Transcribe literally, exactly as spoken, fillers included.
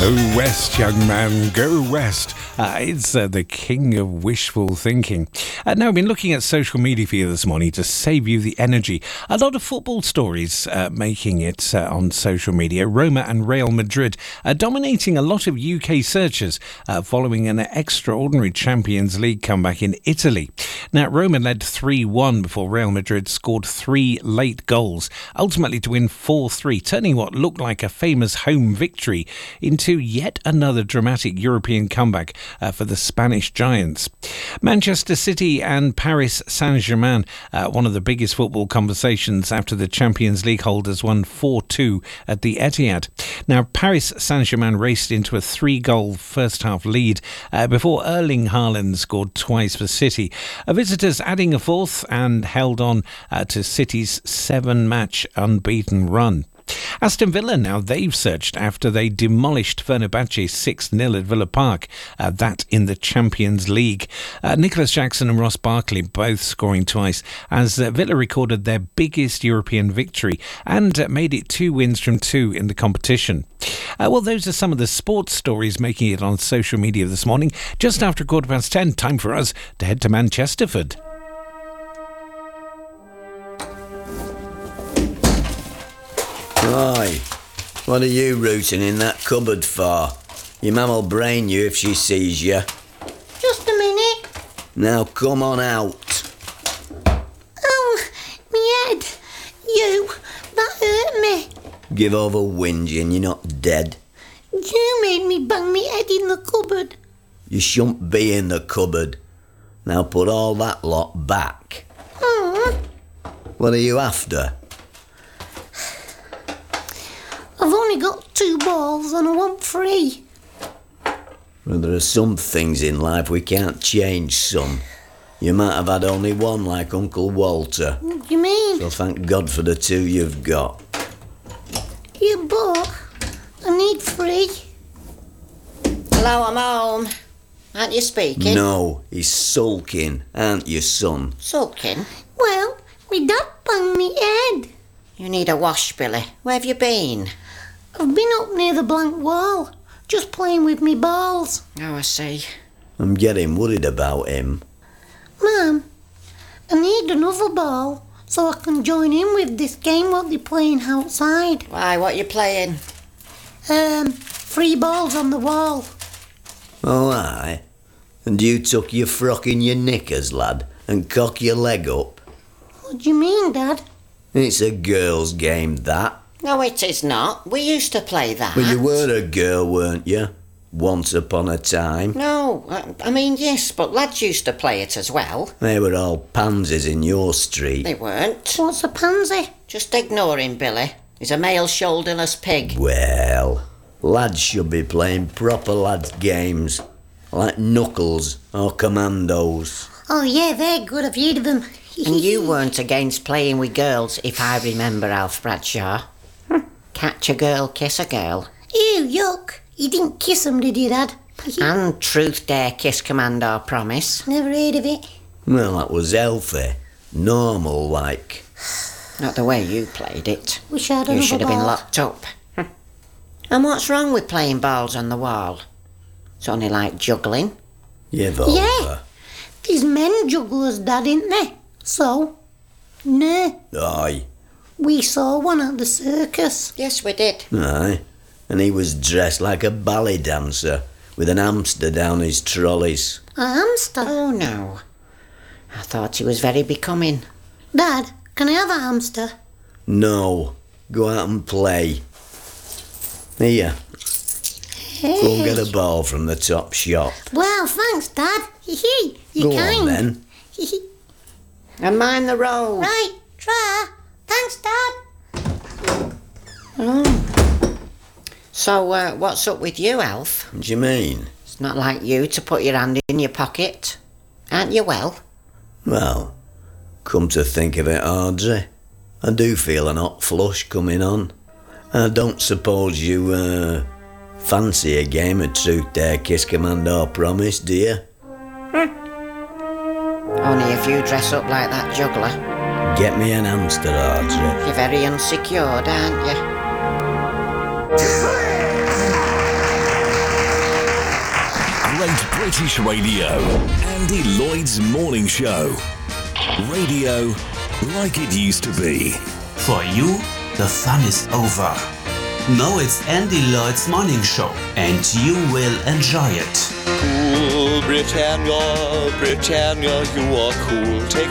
Go west, young man, go west. Uh, it's uh, the king of wishful thinking. Uh, now, I've been looking at social media for you this morning to save you the energy. A lot of football stories uh, making it uh, on social media. Roma and Real Madrid are dominating a lot of U K searches uh, following an extraordinary Champions League comeback in Italy. Now, Roma led three one before Real Madrid scored three late goals, ultimately to win four three, turning what looked like a famous home victory into yet another dramatic European comeback uh, for the Spanish giants. Manchester City and Paris Saint-Germain, uh, one of the biggest football conversations after the Champions League holders won four two at the Etihad. Now, Paris Saint-Germain raced into a three-goal first-half lead uh, before Erling Haaland scored twice for City. Uh, visitors adding a fourth and held on uh, to City's seven-match unbeaten run. Aston Villa, now they've searched after they demolished Fenerbahce six nil at Villa Park, uh, that in the Champions League. Uh, Nicholas Jackson and Ross Barkley both scoring twice as uh, Villa recorded their biggest European victory and uh, made it two wins from two in the competition. Uh, well, those are some of the sports stories making it on social media this morning. Just after quarter past ten, time for us to head to Manchesterford. Oi, what are you rooting in that cupboard for? Your mum'll brain you if she sees you. Just a minute. Now come on out. Oh, me head. You, that hurt me. Give over whinging, you're not dead. You made me bang me head in the cupboard. You shouldn't be in the cupboard. Now put all that lot back. Oh. What are you after? I've only got two balls and I want three. Well, there are some things in life we can't change, son. You might have had only one like Uncle Walter. What do you mean? So thank God for the two you've got. Yeah, but I need three. Hello, I'm home. Aren't you speaking? No, he's sulking, aren't you, son? Sulking? Well, me dad banged me head. You need a wash, Billy. Where have you been? I've been up near the blank wall, just playing with me balls. Oh, I see. I'm getting worried about him. Mum, I need another ball so I can join in with this game what they're playing outside. Why, what are you playing? Um, three balls on the wall. Oh, aye. And you tuck your frock in your knickers, lad, and cock your leg up. What do you mean, Dad? It's a girl's game, that. No, it is not. We used to play that. Well, you were a girl, weren't you? Once upon a time. No, I, I mean, yes, but lads used to play it as well. They were all pansies in your street. They weren't. What's a pansy? Just ignore him, Billy. He's a male shoulderless pig. Well, lads should be playing proper lads' games, like Knuckles or Commandos. Oh yeah, they're good, I've heard of them. And you weren't against playing with girls, if I remember, Alf Bradshaw. Catch a girl, kiss a girl. Ew, yuck. You didn't kiss them, did you, Dad? And truth, dare, kiss, command or promise. Never heard of it. Well, that was healthy. Normal, like. Not the way you played it. Wish I'd You another should have been ball. locked up. And what's wrong with playing balls on the wall? It's only like juggling. You've over. Yeah. These men jugglers, Dad, ain't they? So? No. Aye. We saw one at the circus. Yes, we did. Aye. And he was dressed like a ballet dancer, with an hamster down his trolleys. A hamster? Oh, no. I thought he was very becoming. Dad, can I have a hamster? No. Go out and play. Here. Hey. Go and get a ball from the top shop. Well, thanks, Dad. Hee You're Go kind. on, then. Hee And mind the road. Right, try. Thanks, Dad. Oh. So, uh, what's up with you, Alf? What do you mean? It's not like you to put your hand in your pocket. Aren't you well? Well, come to think of it, Audrey, I do feel an hot flush coming on. I don't suppose you, uh, fancy a game of truth, dare, kiss, command or promise, do you? Only if you dress up like that juggler. Get me an hamster, Audrey. You're very unsecured, aren't you? British Radio. Andy Lloyd's Morning Show. Radio like it used to be. For you, the fun is over. Now it's Andy Lloyd's Morning Show, and you will enjoy it. Cool Britannia, Britannia, you are cool. Take